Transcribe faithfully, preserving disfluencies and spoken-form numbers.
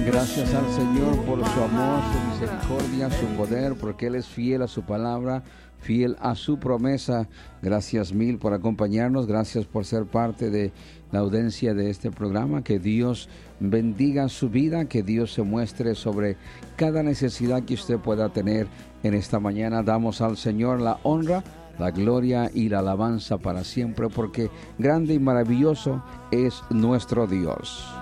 Gracias al Señor por su amor, su misericordia, su poder, porque Él es fiel a su palabra, fiel a su promesa. Gracias mil por acompañarnos, gracias por ser parte de la audiencia de este programa. Que Dios bendiga su vida, que Dios se muestre sobre cada necesidad que usted pueda tener en esta mañana. Damos al Señor la honra, la gloria y la alabanza para siempre, porque grande y maravilloso es nuestro Dios.